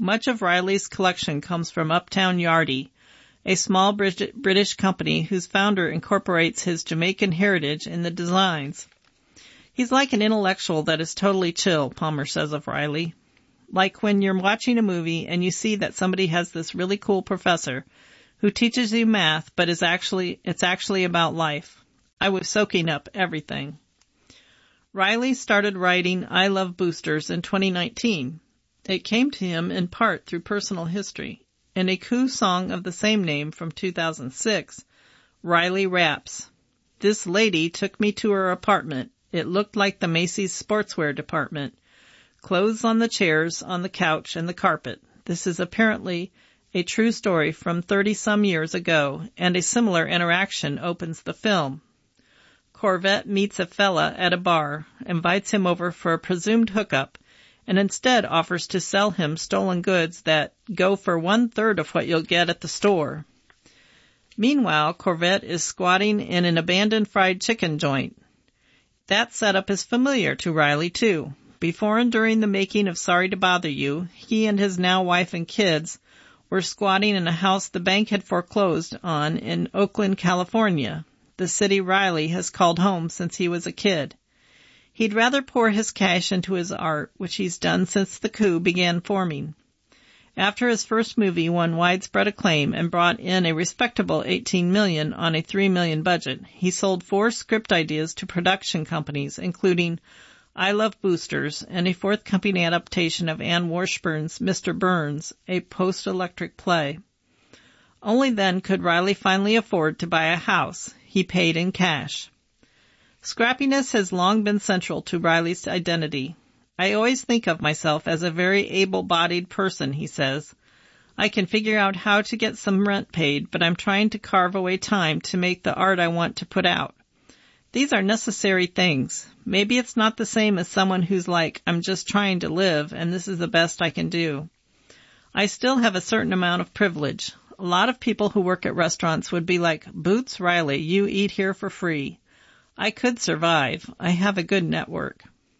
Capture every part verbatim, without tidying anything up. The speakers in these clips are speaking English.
Much of Riley's collection comes from Uptown Yardie, a small British company whose founder incorporates his Jamaican heritage in the designs. He's like an intellectual that is totally chill, Palmer says of Riley. Like when you're watching a movie and you see that somebody has this really cool professor who teaches you math, but is actually it's actually about life. I was soaking up everything. Riley started writing I Love Boosters in twenty nineteen. It came to him in part through personal history. In a Coup song of the same name from two thousand six, Riley raps, "This lady took me to her apartment. It looked like the Macy's sportswear department. Clothes on the chairs, on the couch, and the carpet." This is apparently a true story from thirty-some years ago, and a similar interaction opens the film. Corvette meets a fella at a bar, invites him over for a presumed hookup, and instead offers to sell him stolen goods that go for one-third of what you'll get at the store. Meanwhile, Corvette is squatting in an abandoned fried chicken joint. That setup is familiar to Riley, too. Before and during the making of Sorry to Bother You, he and his now wife and kids were squatting in a house the bank had foreclosed on in Oakland, California, the city Riley has called home since he was a kid. He'd rather pour his cash into his art, which he's done since the coup began forming. After his first movie won widespread acclaim and brought in a respectable eighteen million dollars on a three million dollars budget, he sold four script ideas to production companies, including I Love Boosters and a forthcoming adaptation of Anne Washburn's Mister Burns, a post-electric play. Only then could Riley finally afford to buy a house. He paid in cash. Scrappiness has long been central to Riley's identity. I always think of myself as a very able-bodied person, he says. I can figure out how to get some rent paid, but I'm trying to carve away time to make the art I want to put out. These are necessary things. Maybe it's not the same as someone who's like, I'm just trying to live, and this is the best I can do. I still have a certain amount of privilege. A lot of people who work at restaurants would be like, Boots Riley, you eat here for free. I could survive. I have a good network.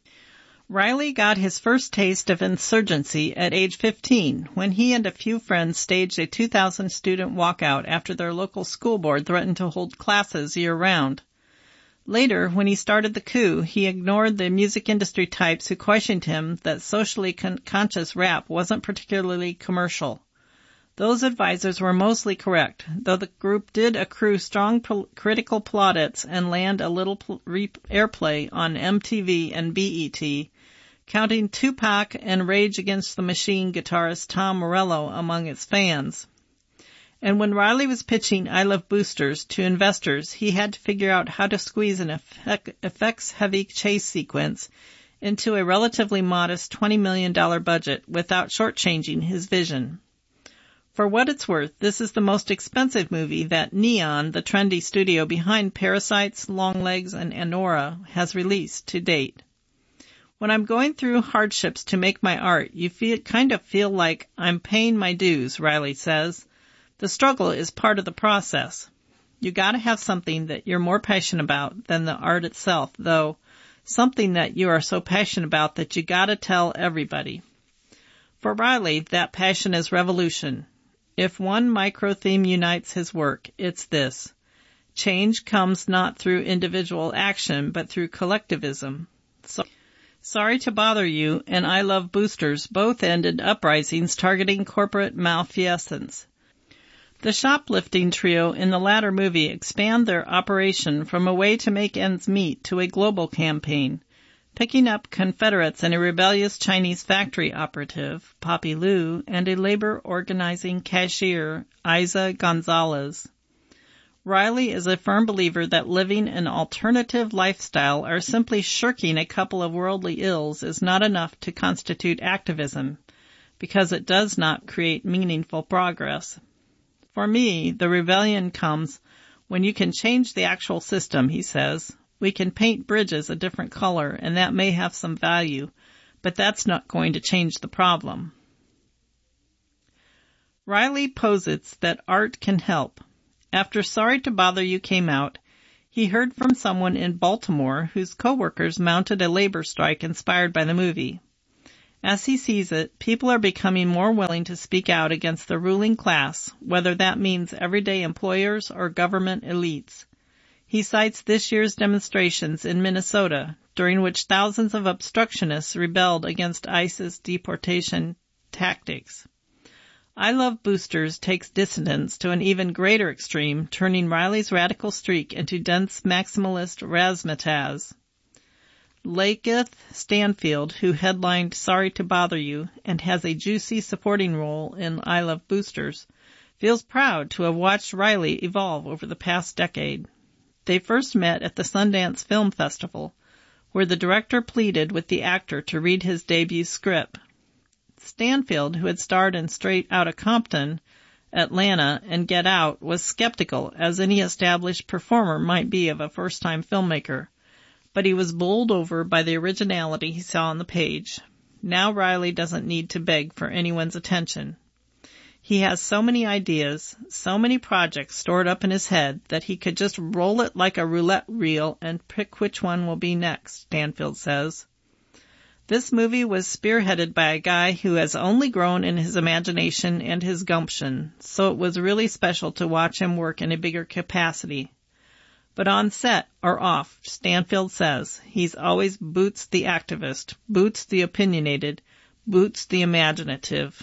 Riley got his first taste of insurgency at age fifteen when he and a few friends staged a two thousand student walkout after their local school board threatened to hold classes year-round. Later, when he started the coup, he ignored the music industry types who questioned him that socially con- conscious rap wasn't particularly commercial. Those advisors were mostly correct, though the group did accrue strong pol- critical plaudits and land a little pl- re- airplay on M T V and B E T, counting Tupac and Rage Against the Machine guitarist Tom Morello among its fans. And when Riley was pitching I Love Boosters to investors, he had to figure out how to squeeze an effect- effects-heavy chase sequence into a relatively modest twenty million dollars budget without shortchanging his vision. For what it's worth, this is the most expensive movie that Neon, the trendy studio behind Parasites, Longlegs, and Anora, has released to date. When I'm going through hardships to make my art, you feel, kind of feel like I'm paying my dues, Riley says. The struggle is part of the process. You gotta have something that you're more passionate about than the art itself, though something that you are so passionate about that you gotta tell everybody. For Riley, that passion is revolution. If one micro-theme unites his work, it's this. Change comes not through individual action, but through collectivism. So, Sorry to Bother You and I Love Boosters both ended uprisings targeting corporate malfeasance. The shoplifting trio in the latter movie expand their operation from a way to make ends meet to a global campaign, picking up Confederates and a rebellious Chinese factory operative, Poppy Liu, and a labor organizing cashier, Isa Gonzalez. Riley is a firm believer that living an alternative lifestyle or simply shirking a couple of worldly ills is not enough to constitute activism, because it does not create meaningful progress. For me, the rebellion comes when you can change the actual system, he says. We can paint bridges a different color, and that may have some value, but that's not going to change the problem. Riley posits that art can help. After Sorry to Bother You came out, he heard from someone in Baltimore whose coworkers mounted a labor strike inspired by the movie. As he sees it, people are becoming more willing to speak out against the ruling class, whether that means everyday employers or government elites. He cites this year's demonstrations in Minnesota, during which thousands of obstructionists rebelled against ICE's deportation tactics. I Love Boosters takes dissidence to an even greater extreme, turning Riley's radical streak into dense maximalist razzmatazz. Lakeith Stanfield, who headlined Sorry to Bother You and has a juicy supporting role in I Love Boosters, feels proud to have watched Riley evolve over the past decade. They first met at the Sundance Film Festival, where the director pleaded with the actor to read his debut script. Stanfield, who had starred in Straight Outta Compton, Atlanta, and Get Out, was skeptical, as any established performer might be of a first-time filmmaker. But he was bowled over by the originality he saw on the page. Now Riley doesn't need to beg for anyone's attention. He has so many ideas, so many projects stored up in his head that he could just roll it like a roulette reel and pick which one will be next, Stanfield says. This movie was spearheaded by a guy who has only grown in his imagination and his gumption, so it was really special to watch him work in a bigger capacity. But on set or off, Stanfield says, he's always Boots the activist, Boots the opinionated, Boots the imaginative.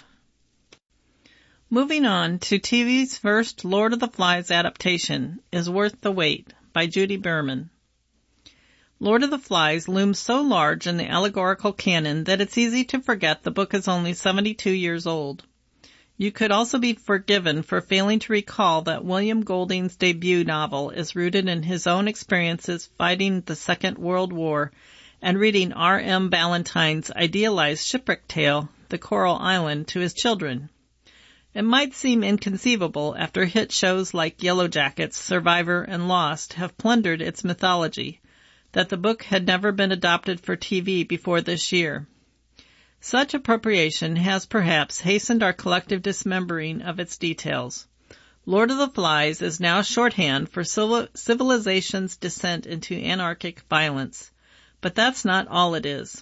Moving on to T V's first Lord of the Flies adaptation is Worth the Wait by Judy Berman. Lord of the Flies looms so large in the allegorical canon that it's easy to forget the book is only seventy-two years old. You could also be forgiven for failing to recall that William Golding's debut novel is rooted in his own experiences fighting the Second World War and reading R M Ballantyne's idealized shipwreck tale, The Coral Island, to his children. It might seem inconceivable after hit shows like Yellow Jackets, Survivor, and Lost have plundered its mythology, that the book had never been adopted for T V before this year. Such appropriation has perhaps hastened our collective dismembering of its details. Lord of the Flies is now shorthand for civilization's descent into anarchic violence, but that's not all it is.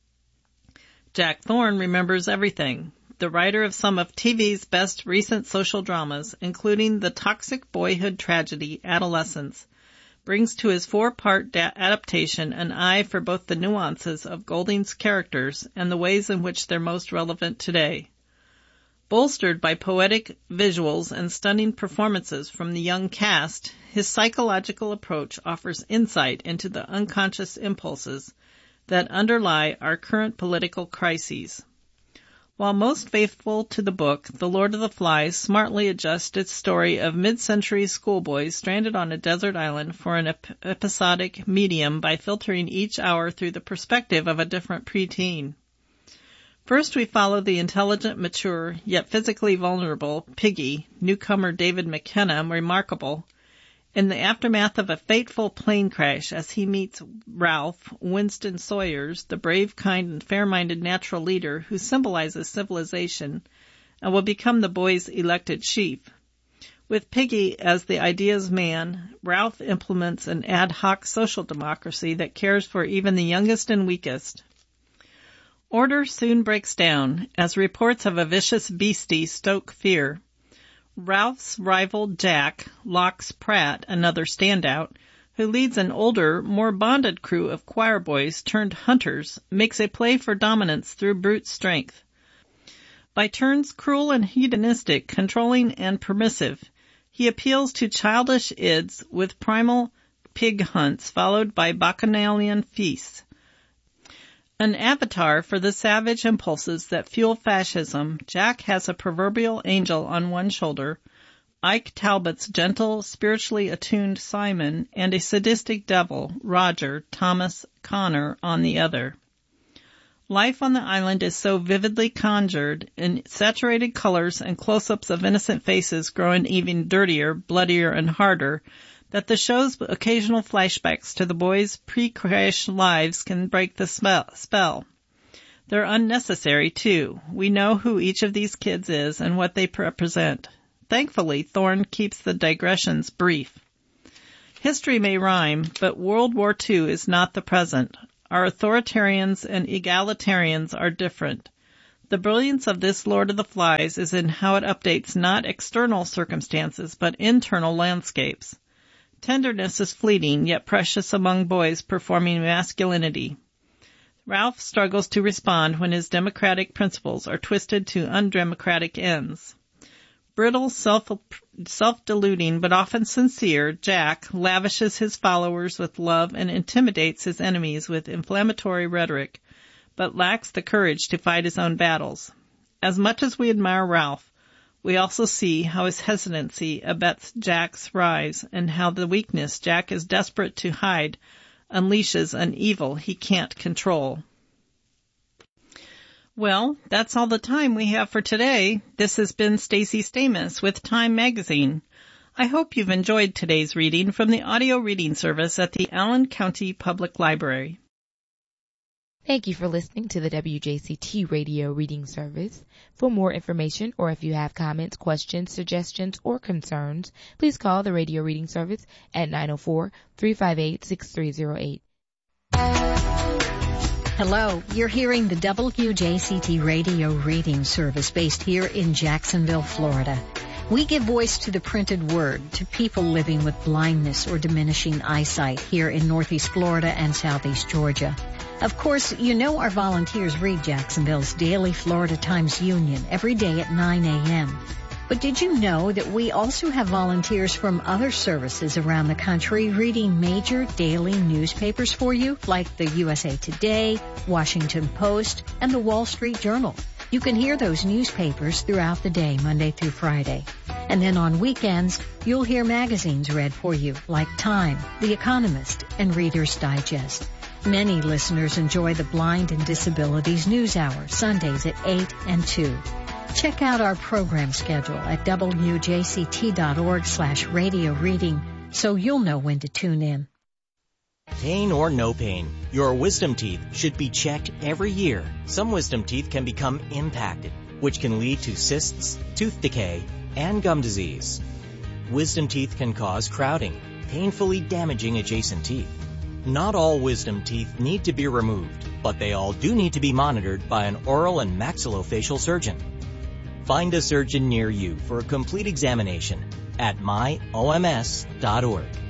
Jack Thorne remembers everything. The writer of some of T V's best recent social dramas, including the toxic boyhood tragedy Adolescence, brings to his four-part da- adaptation an eye for both the nuances of Golding's characters and the ways in which they're most relevant today. Bolstered by poetic visuals and stunning performances from the young cast, his psychological approach offers insight into the unconscious impulses that underlie our current political crises. While most faithful to the book, The Lord of the Flies smartly adjusts its story of mid-century schoolboys stranded on a desert island for an ep- episodic medium by filtering each hour through the perspective of a different preteen. First, we follow the intelligent, mature, yet physically vulnerable Piggy, newcomer David McKenna, remarkable, in the aftermath of a fateful plane crash as he meets Ralph, Winston Sawyers, the brave, kind, and fair-minded natural leader who symbolizes civilization and will become the boys' elected chief. With Piggy as the ideas man, Ralph implements an ad hoc social democracy that cares for even the youngest and weakest. Order soon breaks down as reports of a vicious beastie stoke fear. Ralph's rival Jack, Lox Pratt, another standout, who leads an older, more bonded crew of choir boys turned hunters, makes a play for dominance through brute strength. By turns cruel and hedonistic, controlling and permissive, he appeals to childish ids with primal pig hunts followed by bacchanalian feasts. An avatar for the savage impulses that fuel fascism, Jack has a proverbial angel on one shoulder, Ike Talbot's gentle, spiritually attuned Simon, and a sadistic devil, Roger, Thomas Connor, on the other. Life on the island is so vividly conjured in saturated colors and close-ups of innocent faces growing even dirtier, bloodier, and harder, that the show's occasional flashbacks to the boys' pre-crash lives can break the spell. They're unnecessary, too. We know who each of these kids is and what they represent. Thankfully, Thorne keeps the digressions brief. History may rhyme, but World War Two is not the present. Our authoritarians and egalitarians are different. The brilliance of this Lord of the Flies is in how it updates not external circumstances, but internal landscapes. Tenderness is fleeting, yet precious among boys performing masculinity. Ralph struggles to respond when his democratic principles are twisted to undemocratic ends. Brittle, self, self-deluding, but often sincere, Jack lavishes his followers with love and intimidates his enemies with inflammatory rhetoric, but lacks the courage to fight his own battles. As much as we admire Ralph, we also see how his hesitancy abets Jack's rise and how the weakness Jack is desperate to hide unleashes an evil he can't control. Well, that's all the time we have for today. This has been Stacey Stamus with Time Magazine. I hope you've enjoyed today's reading from the audio reading service at the Allen County Public Library. Thank you for listening to the W J C T Radio Reading Service. For more information, or if you have comments, questions, suggestions, or concerns, please call the Radio Reading Service at nine oh four, three five eight, six three oh eight. Hello, you're hearing the W J C T Radio Reading Service based here in Jacksonville, Florida. We give voice to the printed word to people living with blindness or diminishing eyesight here in Northeast Florida and Southeast Georgia. Of course, you know our volunteers read Jacksonville's daily Florida Times Union every day at nine a.m. But did you know that we also have volunteers from other services around the country reading major daily newspapers for you, like the U S A Today, Washington Post, and the Wall Street Journal? You can hear those newspapers throughout the day, Monday through Friday. And then on weekends, you'll hear magazines read for you, like Time, The Economist, and Reader's Digest. Many listeners enjoy the Blind and Disabilities News Hour, Sundays at eight and two. Check out our program schedule at W J C T dot org slash radio reading so you'll know when to tune in. Pain or no pain, your wisdom teeth should be checked every year. Some wisdom teeth can become impacted, which can lead to cysts, tooth decay, and gum disease. Wisdom teeth can cause crowding, painfully damaging adjacent teeth. Not all wisdom teeth need to be removed, but they all do need to be monitored by an oral and maxillofacial surgeon. Find a surgeon near you for a complete examination at my O M S dot org.